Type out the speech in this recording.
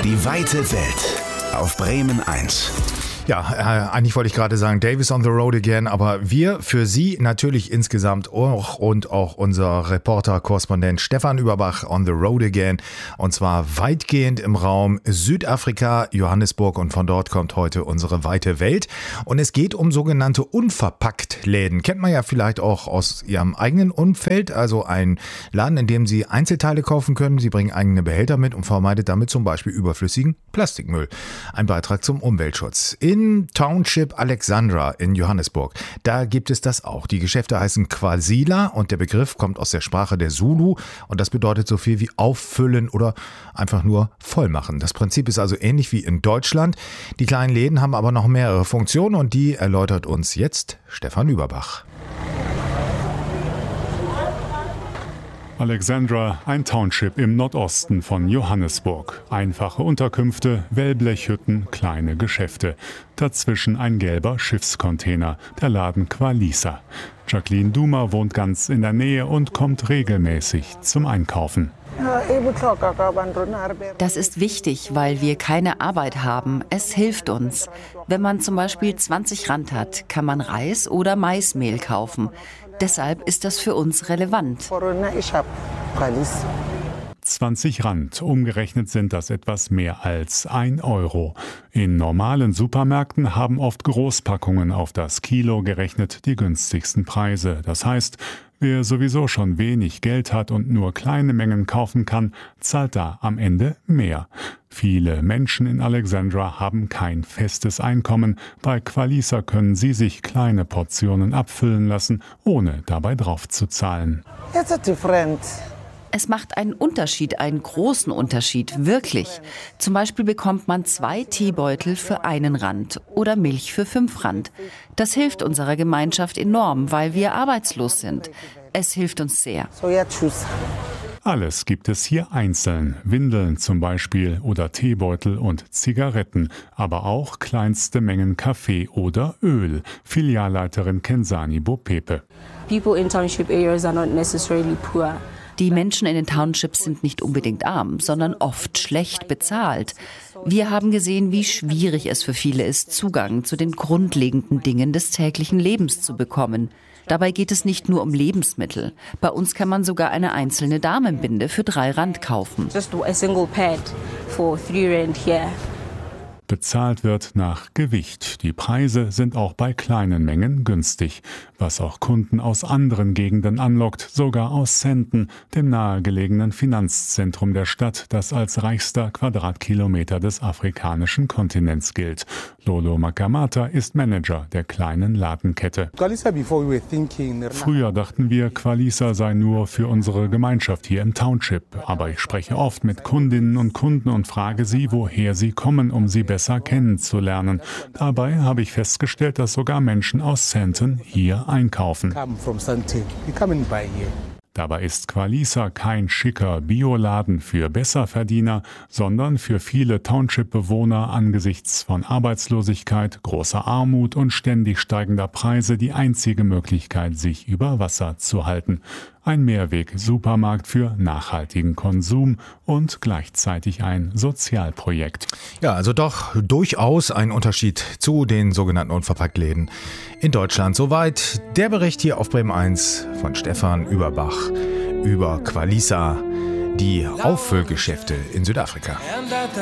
Die weite Welt auf Bremen 1. Ja, eigentlich wollte ich gerade sagen, Davis on the road again, aber wir für Sie natürlich insgesamt auch und auch unser Reporter-Korrespondent Stefan Überbach on the road again, und zwar weitgehend im Raum Südafrika, Johannesburg, und von dort kommt heute unsere weite Welt und es geht um sogenannte Unverpacktläden. Kennt man ja vielleicht auch aus Ihrem eigenen Umfeld, also ein Laden, in dem Sie Einzelteile kaufen können, Sie bringen eigene Behälter mit und vermeidet damit zum Beispiel überflüssigen Plastikmüll. Ein Beitrag zum Umweltschutz. In Township Alexandra in Johannesburg, da gibt es das auch. Die Geschäfte heißen Kwasila und der Begriff kommt aus der Sprache der Zulu und das bedeutet so viel wie auffüllen oder einfach nur vollmachen. Das Prinzip ist also ähnlich wie in Deutschland. Die kleinen Läden haben aber noch mehrere Funktionen und die erläutert uns jetzt Stefan Überbach. Alexandra, ein Township im Nordosten von Johannesburg. Einfache Unterkünfte, Wellblechhütten, kleine Geschäfte. Dazwischen ein gelber Schiffscontainer, der Laden Kwalisa. Jacqueline Duma wohnt ganz in der Nähe und kommt regelmäßig zum Einkaufen. Das ist wichtig, weil wir keine Arbeit haben. Es hilft uns. Wenn man zum Beispiel 20 Rand hat, kann man Reis oder Maismehl kaufen. Deshalb ist das für uns relevant. 20 Rand, umgerechnet sind das etwas mehr als 1 Euro. In normalen Supermärkten haben oft Großpackungen auf das Kilo gerechnet die günstigsten Preise. Das heißt, wer sowieso schon wenig Geld hat und nur kleine Mengen kaufen kann, zahlt da am Ende mehr. Viele Menschen in Alexandra haben kein festes Einkommen. Bei Kwalisa können sie sich kleine Portionen abfüllen lassen, ohne dabei drauf zu zahlen. Es macht einen Unterschied, einen großen Unterschied, wirklich. Zum Beispiel bekommt man 2 Teebeutel für 1 Rand oder Milch für 5 Rand. Das hilft unserer Gemeinschaft enorm, weil wir arbeitslos sind. Es hilft uns sehr. Alles gibt es hier einzeln, Windeln zum Beispiel oder Teebeutel und Zigaretten, aber auch kleinste Mengen Kaffee oder Öl. Filialleiterin Kenzani Bopepe. People in township areas are not necessarily poor. Die Menschen in den Townships sind nicht unbedingt arm, sondern oft schlecht bezahlt. Wir haben gesehen, wie schwierig es für viele ist, Zugang zu den grundlegenden Dingen des täglichen Lebens zu bekommen. Dabei geht es nicht nur um Lebensmittel. Bei uns kann man sogar eine einzelne Damenbinde für 3 Rand kaufen. Just a single pad for 3 Rand here. Bezahlt wird nach Gewicht. Die Preise sind auch bei kleinen Mengen günstig, was auch Kunden aus anderen Gegenden anlockt, sogar aus Sandton, dem nahegelegenen Finanzzentrum der Stadt, das als reichster Quadratkilometer des afrikanischen Kontinents gilt. Lolo Makamata ist Manager der kleinen Ladenkette. Früher dachten wir, Kwalisa sei nur für unsere Gemeinschaft hier im Township. Aber ich spreche oft mit Kundinnen und Kunden und frage sie, woher sie kommen, um sie besser kennenzulernen. Dabei habe ich festgestellt, dass sogar Menschen aus Sandton hier einkaufen. Dabei ist Kwalisa kein schicker Bioladen für Besserverdiener, sondern für viele Township-Bewohner angesichts von Arbeitslosigkeit, großer Armut und ständig steigender Preise die einzige Möglichkeit, sich über Wasser zu halten. Ein Mehrweg-Supermarkt für nachhaltigen Konsum und gleichzeitig ein Sozialprojekt. Ja, also doch durchaus ein Unterschied zu den sogenannten Unverpacktläden in Deutschland. Soweit der Bericht hier auf Bremen 1 von Stefan Überbach über Kwalisa, die Auffüllgeschäfte in Südafrika.